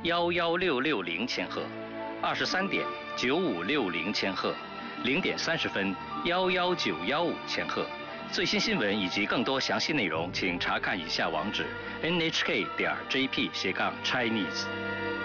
11660千赫，23点9560千赫，0点30分11915千赫。最新新闻以及更多详细内容，请查看以下网址：nhk.jp/Chinese。